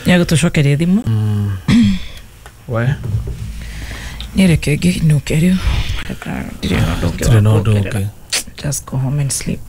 Ya gutucokeria thimu. We. Nireke nginuke Okay. Just go home and sleep.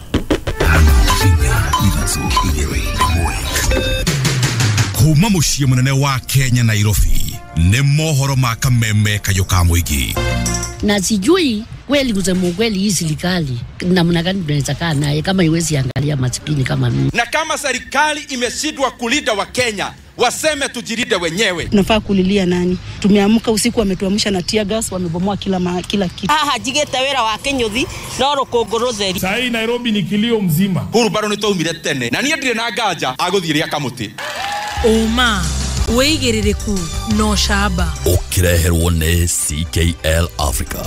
Kuma muciĩ munene wa Kenya Nairobi nĩ mohoro ma kameme kayoka muigi. Na sijui kweli kusema kweli hii serikali namna gani tunaweza kaa naye kama iwezi angalia maskini kama mimi. Na kama serikali imeshindwa kulinda wa Kenya, waseme tujilinde wenyewe. Nafaa kulilia nani? Tumeamka usiku wametuamsha na tear gas, wamebomoa kila kitu. Jigete wera wa Kenyuthi no rukunguruzeri. Sai Nairobi ni kilio mzima. Huru baro ni taumire tene. Na niĩ ndirĩ na nganja aguthiria kamuti. Uma weigiririku no shaba. Ukireherwo nĩ CKL Africa.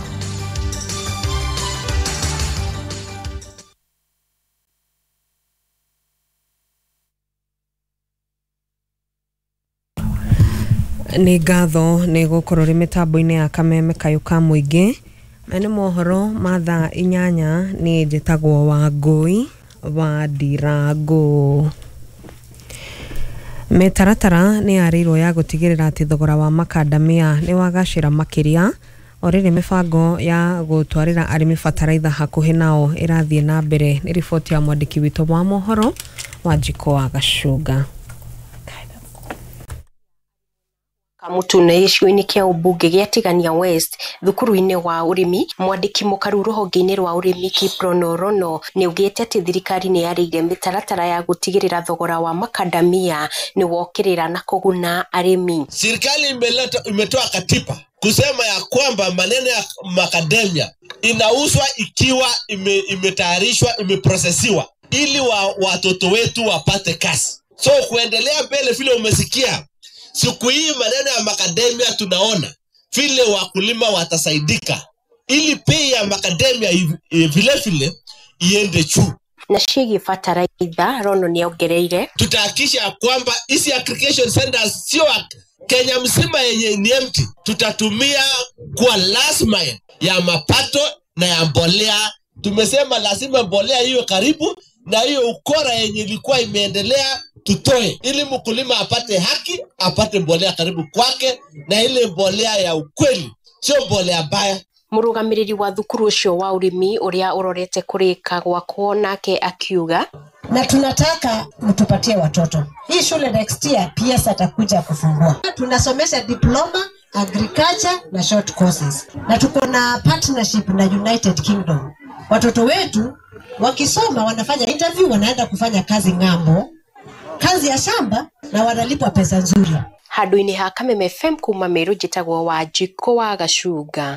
Ni ngatho ni gukorwo ri mitambo-ini ya kameme kayuka muingi mene mohoro matha inyanya ni njitagwo Wangui wa Ndirangu. Mitaratara ni yarirwo ya gutigirira ati thogora wa makadamia ni wagacira makiria oriri mibango ya gutwarira arimi fataraitha hakuhi nao irathie na mbere. Ni ripoti ya mwandiki witũ wa mohoro Wanjiko wa Gacunga. Kamutune gĩcigo-inĩ kĩa ũmbunge gĩa Tigania West thukuru-inĩ wa urimi mwandĩki mũkaru rũhonge-inĩ rwa urimi Kiprono Rono nĩaugĩte atĩ thirikari nĩ yarĩire mĩtaratara ya gũtigĩrĩra thogora wa makadamia nĩ wokĩrĩra na kũguna arĩmi. Serikali imetoa katiba kusema ya kwamba maneno ya makadamia inauzwa ikiwa imetayarishwa imeprocessiwa ili watoto wetu wapate kazi. So kuendelea mbele vile umesikia siku hii maneno ya makadamia tunaona vile wakulima watasaidika ili bei ya makadamia vile iende juu. Na shigi fataraitha Rono nĩongereire tutahakikisha kwamba hizi aggregation centers sio Kenya mzima yenye ni empty, tutatumia kwa last mile ya mapato na ya mbolea. Tumesema lazima mbolea hiyo karibu na hiyo ukora yenye ilikuwa imeendelea tutoe ili mkulima apate haki, apate mbolea karibu kwake na ile mbolea ya ukweli, sio mbolea mbaya. Murugamiriri wa thukuru ucio wa urimi uria urorete kurika gwakwo nake akiuga na tunataka mtupatie watoto. Hii shule next year PS atakuja kufungua. Tunasomesha diploma, agriculture na short courses. Na tuko na partnership na United Kingdom. Watoto wetu wakisoma wanafanya interview, wanaenda kufanya kazi ngambo, kazi ya shamba na wanalipwa pesa nzuri. Handũ-inĩ ha Kameme FM kuma Meru njĩtagwo Wanjiko wa Gacunga.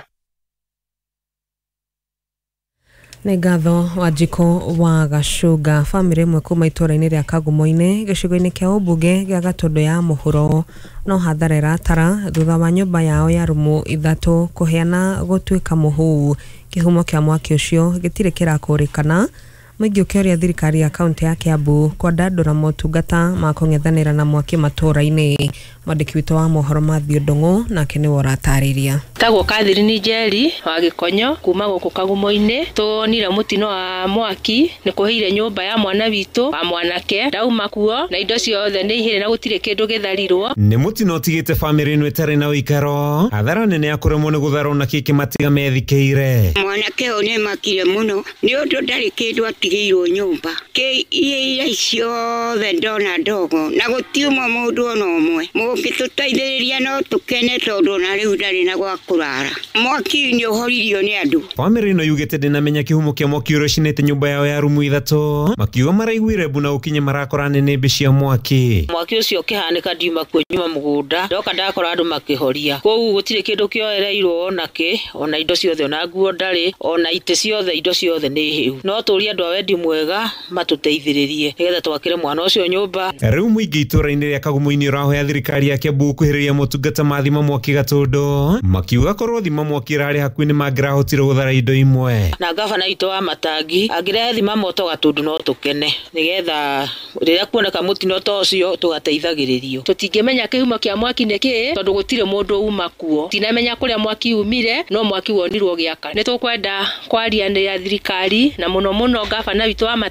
Nĩ ngatho Wanjiko wa Gacunga. Famĩlĩ ĩmwe kuma itũra-inĩ rĩa Kagumo-inĩ gĩcigo-inĩ kĩa ũmbunge gĩa Gatũndũ ya mũhuro no hathara ĩratara thutha wa nyũmba yao ya rumu 3 kũheana gũtuĩka mũhuu. Kĩhumo kĩa mwaki ũcio gĩtirĩ kĩrakũrĩkana. Mũingĩ ũkĩoria thirikari ya kaunti ya Kiambu kwandandũra motungata ma kũng'ethanĩra na mwaki matũra-inĩ. Mwandĩki witũ wa mohoro Mathiũ Ndung'u nake nĩ woratarĩria. Tagwo Catherine Njeri wa Gikonyo kuma gũkũ Kagumo-inĩ tuonire mutino wa mwaki nĩ kũhĩire nyũmba ya mwana witũ wa mwanake ndauma kuo na indo ciothe nĩ ihĩre na gũtirĩ kĩndũ gĩtharirwo. Nĩ mutino tigĩte famĩlĩ ĩno ĩtarĩ na ũikaro, hathara nene ya kũremwo nĩ gũtharwo na kĩkĩ matiga methikĩire. Mwanake ũyũ nĩ makire mũno nĩ ũndũ ndarĩ kĩndũ atigĩirwo nyũmba iria ciothe ndona ndogo na gũtiuma mũndũ ona ũmwe. Mũngĩtũteithĩrĩria no tũkene tondũ na rĩu ndarĩ na gwa kũrara. Mwaki nĩ ũhoririo nĩ andũ. Famĩlĩ ĩno yugĩte ndĩnamenya kĩhumo kĩa mwaki ũrĩa ũcinĩte nyũmba yao ya rumu 3, makiuga maraiguire mbu na ũkinye marakora nĩnĩmbĩ cia mwaki. Mwaki ũcio ũkĩhanĩka ndiuma kuo nyuma mũgũnda ndoka ndakora andũ makĩhoria. Koguo gũtirĩ kĩndũ kĩoereirwo ona indo ciothe ona nguo ndarĩ ona itĩ ciothe indo ciothe nĩ hĩu. No tũũria andũ a wendi mwega matũteithĩrĩrie nĩgetha twakĩre mwana ũcio nyũmba. Rĩu mũingĩ itũra-inĩ rĩa Kagumo-inĩ ũrahoya thirikari ya Kiambu kuhĩrĩria motungata ma thima mwaki Gatũndũ, makiuga korwo thima mwaki rarĩ hakuhĩ nĩ mangĩrahotire gũthara indo imwe. Na gavana witũ wa Matangi angĩrehe thima moto Gatũndũ no tũkene nĩgetha rĩrĩa kuoneka mũtino ta ũcio tũgateithagĩrĩrio. Tũtingĩmenya kĩhumo kĩa mwaki nĩ kĩĩ tondũ gũtirĩ mũndũ uma kuo. Tinamenya kũrĩa mwaki umire no mwaki wonirwo gĩaka. Nĩ tũkwenda kwaria na thirikari na mũno gavana witũ wa Matangi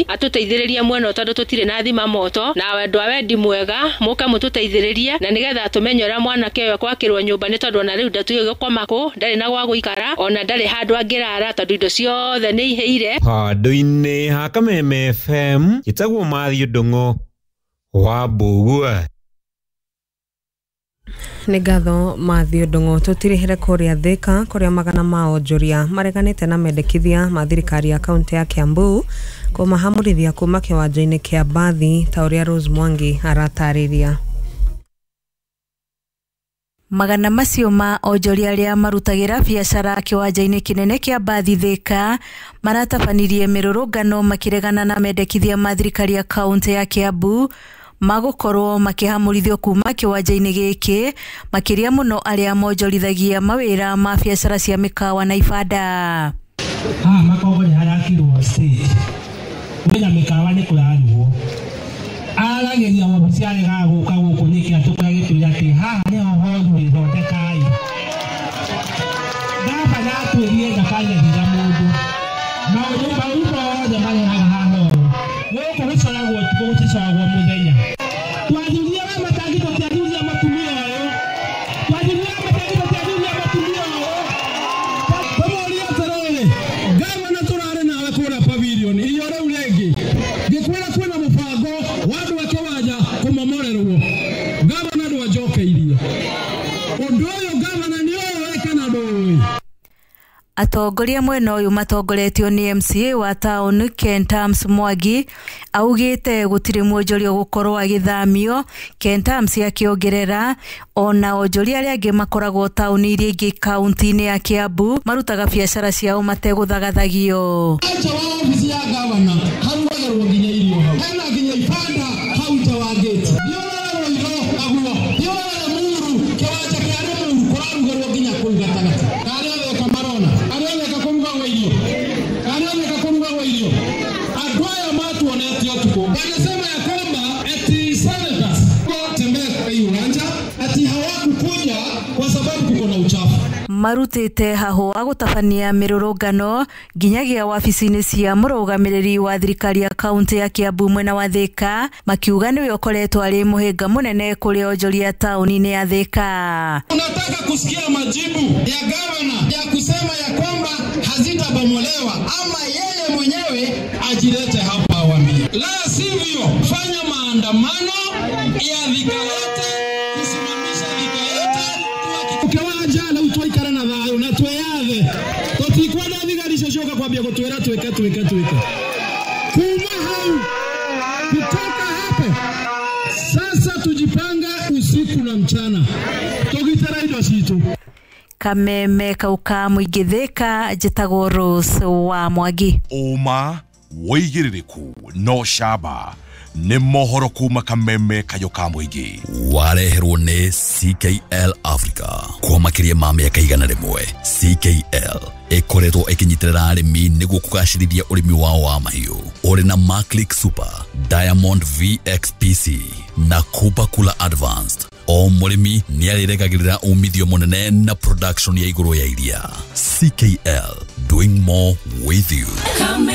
Ngai atuteithĩrĩrie mwena tondu tutire na thima moto na wendo wa wendi mwega muka mututeithĩrĩrie na nigetha tumenye ura mwanake uyu kwakirwo nyumba ni tondu na riu ndatuye gukoma ku ndari na gwa guikara ona ndari handu angirara tondu indo ciothe ni iheire handu-ini ha Kameme FM gitagwo Mathiũ Ndung'u wa Mbugua. Nĩ ngatho Mathiũ Ndung'u. Tũtirĩhĩre kũrĩa Thika kũrĩa magana ma onjoria mareganĩte na mendekithia ma thirikari ya kaunti ya Kiambu kũmahamũrithia kuma kĩwanja-inĩ kĩa mbathi ta ũrĩa Rose Mwangi aratarĩria. Magana macio ma onjoria arĩa marutagira biacara kiwanja-inĩ kinene kia mbathi Thika maratabanirie mirurungano makiregana na mendekithia ma thirikari ya kaunti ya Kiambu magukorwo makihamurithio kuma kiwanja-inĩ gĩkĩ makiria muno arĩa monjorithagia mawĩra ma biacara cia mikawa na ibanda. Makongo ni harakirwo stage wĩna mikawa nĩ kũrarugwo arageria wabici arega gũka gũkũ nĩkĩ atũkora gĩtũira atĩ haha nĩho hondu ĩthondekai ngaba natwĩrie ndakanyagithia mũndũ maũndũ mau mothe marehaga haha gũkũ gũcoragwo ũtukũ gũticoragwo mũthenya twathuria wa matangi tũtiathuria matumia ũyũ twathuria wa matangi tũtiathuria matumia ũyũ tũmũria atĩrĩrĩ gavana tũrarĩ nawe kũrĩa pavilion iyo rĩu rĩngĩ ngĩkwĩra kwĩna mũbango wandu wa kiwanja kũmomorerwo gavana ndwajokeirie ũndũ ũyũ gavana nĩ ũyũ kana ndũĩ. Atongoria mwena ũyũ matongoretio nĩ MCA wa town Kentams Mwangi augĩte gũtirĩ mwonjoria gũkorwo agĩthamio. Kentams akĩongerera ona onjoria arĩa angĩ makoragwo town iria ingĩ kaunti-inĩ ya Kiambu marutaga biacara ciao mategũthagathagio. Acha wa ofisi ya gavana harugagerwo nginya irio hau hena nginya ibanda hau nja wa gate ndioragwo iro aguo ndioragwo muru kiwanja kĩa Rũmuru kũrarugerwo nginya kũu gatagatĩ karĩa theka marona arĩa kũrugagwo irio andũ aya matuonetio tuko wanasema ya kwamba eti senators watembea kwa hii uwanja eti hawakukuja kwa sababu kuko na uchafu. Marutite haho agũtabania mirurungano nginyagia wabici-inĩ cia mũrũgamĩrĩri wa thirikari ya kaunti ya Kiambu mwena wa Thika makiuga nĩwe ũkoretwo arĩ mũhĩnga mũnene kũrĩ onjoria taũni-inĩ ya Thika. Unataka kusikia majibu ya gavana ya kusema ya kwamba hazitabomolewa ama yeye mwenyewe ajilete hapa awambie, la sivyo fanya maandamano ya Thika yote kusimamisha Thika yote ukiwanja na utwaikara na thayo na tweyathe tutikwenda thigari cocoka kwambia gutwira tweka kuma hau kutoka hapo sasa tujipanga usiku na mchana tugitara indo citu. Kameme kauka mũingĩ Thika njĩtagwo Rose wa Mwangi. Uma wĩigĩrĩrĩku no camba nĩ mohoro kuma Kameme kayoka mũingĩ wareherwo nĩ CKL Africa kwa makĩria ma mĩaka 100. CKL ĩkoretwo ĩkĩnyitĩrĩra arĩmi nĩguo kũgacĩrithia ũrĩmi wao wa mahiũ. Ũrĩ na Maclick Super, Diamond VXPC na Cooper Cooler Advanced. O mũrĩmi nĩ arĩregagĩrĩra umithio mũnene na production ya igũrũ ya iria. CKL, doing more with you.